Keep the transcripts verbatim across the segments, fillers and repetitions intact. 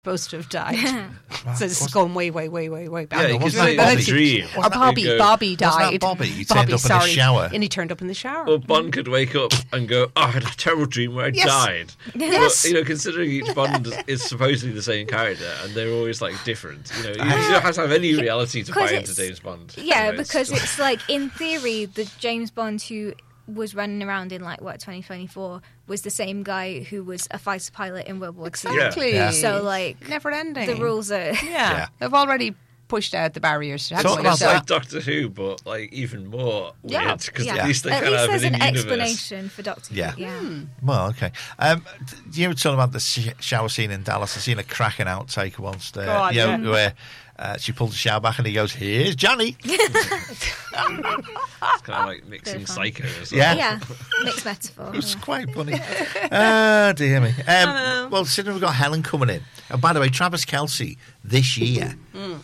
supposed to have died. Right. So this is going way, way, way, way, way back. Yeah, you could Wasn't say that it's a Bobby? dream. Or Bobby. You go, Bobby Wasn't that died. Bobby? He Bobby, turned up sorry. in the shower. And he turned up in the shower. Well, Bond could wake up and go, oh, I had a terrible dream where I Yes. died. Yes. But, you know, considering each Bond is- is supposedly the same character and they're always, like, different. You know, you don't have to have any reality to 'Cause buy into it's- James Bond. Yeah, You know, because it's like, in theory, the James Bond who was running around in, like, what, twenty twenty-four was the same guy who was a fighter pilot in World War Two. Exactly. Yeah. So, like, Never ending. the rules are... Yeah. Yeah. They've already pushed out the barriers. Talk about It's that. like Doctor Who, but, like, even more Yeah. weird. Because Yeah. at least they At kind least of have there's an an in-universe. explanation for Doctor Yeah. Who. Yeah. Well, okay. Um, you were talking about the sh- shower scene in Dallas. I've seen a cracking outtake once there. Go on, you know, yeah. where uh, she pulls the shower back and he goes, "Here's Johnny." It's kind of like mixing Very fun. Psycho or something. Yeah. Yeah, mixed metaphor. It's yeah. quite funny. Ah, dear me. Um, well, considering we've got Helen coming in. And by the way, Travis Kelce this year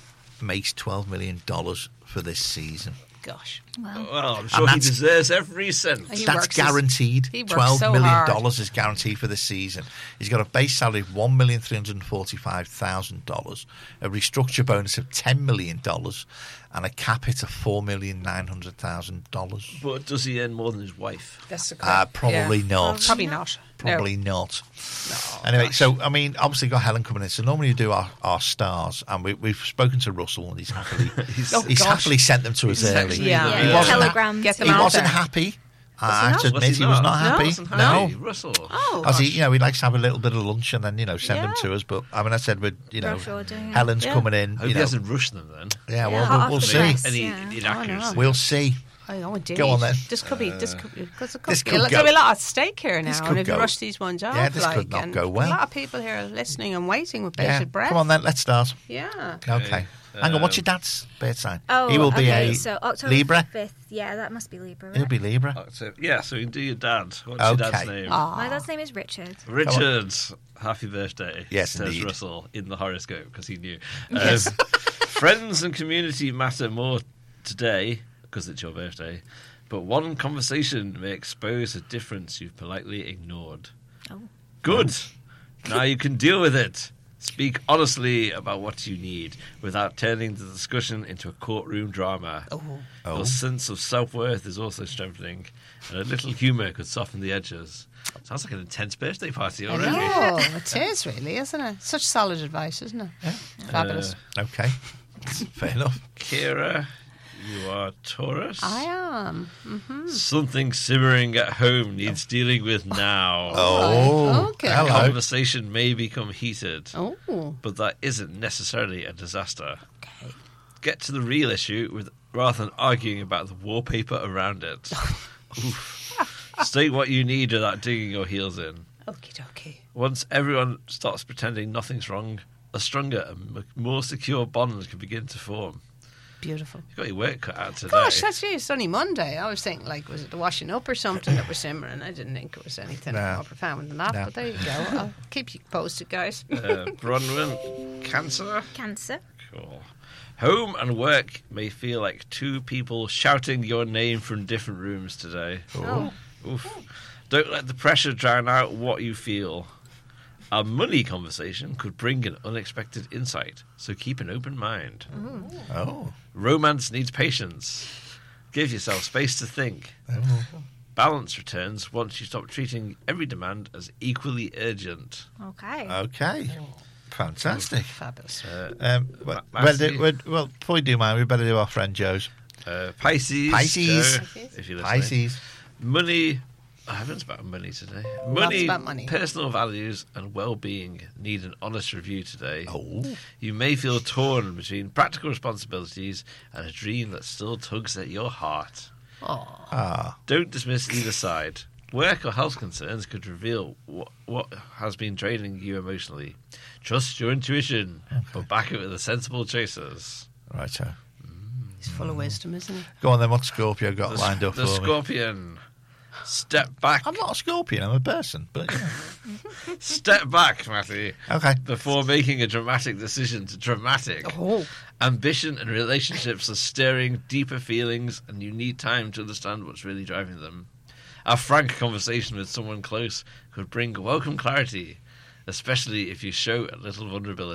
makes twelve million dollars for this season. Gosh. Well, Well, I'm sure he that's- deserves every cent. He That's works his- guaranteed. he works Twelve so million hard. dollars is guaranteed for this season. He's got a base salary of one million three hundred forty-five thousand dollars, a restructure bonus of ten million dollars, and a cap hit of four million nine hundred thousand dollars. But does he earn more than his wife? That's the Uh, probably yeah. not. Probably not. Probably not. Anyway, so I mean, obviously got Helen coming in. So normally you do our, our stars, and we, we've spoken to Russell, and he's happily he's, Oh, he's gosh. happily sent them to us He's early. actually- Yeah. yeah, He wasn't telegram. Get them He out wasn't there. happy. I he have not? to Was admit, he he was not? not No, happy. Wasn't No. happy. Russell. Oh, As he, gosh. you know, he likes to have a little bit of lunch and then, you know, send them Yeah. to us. But I mean, I said, we'd, you know, Rush order, yeah. Helen's Yeah. coming in. I hope You he know, hasn't rushed them then. yeah, well, Yeah, we'll, hot we'll off the see. press. Any Yeah. inaccuracy. We'll see. I know, indeed. Go on then. This could be. This could be. Because it could This be. could There's go- a lot at stake here now, this and could if you go- rush these ones off, Yeah, this could like, not and go well. A lot of people here are listening and waiting with bated Yeah. breath. Come on then, let's start. Yeah. Okay. Hang on, what's Um, your dad's birth sign? Oh, he will be okay, a so October Libra. fifth. Yeah, that must be Libra, right? He'll be Libra. October. Yeah, so you can do your dad. What's Okay. your dad's name? Aw. My dad's name is Richard. Richard. Happy birthday. Yes, says indeed. Russell in the horoscope because he knew. Um, friends and community matter more today because it's your birthday, but one conversation may expose a difference you've politely ignored. Oh. Good. Now you can deal with it. Speak honestly about what you need without turning the discussion into a courtroom drama. Oh. Oh. Your sense of self-worth is also strengthening, and a little humour could soften the edges. Sounds like an intense birthday party I already. know. It is really, isn't it? Such solid advice, isn't it? Yeah. Fabulous. Okay. Fair enough. Kira, you are Taurus. I am. Mm-hmm. Something simmering at home needs dealing with now. Oh, okay. The hello. conversation may become heated, Oh. but that isn't necessarily a disaster. Okay. Get to the real issue with rather than arguing about the wallpaper around it. Oof. State what you need without digging your heels in. Okie dokie. Once everyone stops pretending nothing's wrong, a stronger and m- more secure bond can begin to form. Beautiful. You've got your work cut out today. Gosh, that's you. It's only Monday. I was thinking, like, was it the washing up or something that was simmering? I didn't think it was anything No. more profound than that. No. But there you go. I'll keep you posted, guys. uh, Bronwyn, Cancer. Cancer. Cool. Home and work may feel like two people shouting your name from different rooms today. Oh. Oof. Don't let the pressure drown out what you feel. A money conversation could bring an unexpected insight, so keep an open mind. Oh. Romance needs patience. Give yourself space to think. Oh. Balance returns once you stop treating every demand as equally urgent. Okay. Okay. Fantastic. Fabulous. Uh, Um, well, Ma- well, do, Matthew. well, well, before we do mine, we better do our friend Joe's. uh, Pisces. Pisces. Joe, if you're listening. Pisces. Money. I haven't about money today. Lots Money, about money. personal values, and well-being need an honest review today. Oh. You may feel torn between practical responsibilities and a dream that still tugs at your heart. Oh. Ah. Don't dismiss either side. Work or health concerns could reveal what, what has been draining you emotionally. Trust your intuition, but back it with the sensible choices. Right, so. He's full of wisdom, isn't he? Go on then, what Scorpio got The, lined up the for me? Scorpion. Step back. I'm not a Scorpion, I'm a person, but yeah. Step back, Matthew. Okay. Before making a dramatic decision to dramatic. Oh. Ambition and relationships are stirring deeper feelings, and you need time to understand what's really driving them. A frank conversation with someone close could bring welcome clarity, especially if you show a little vulnerability.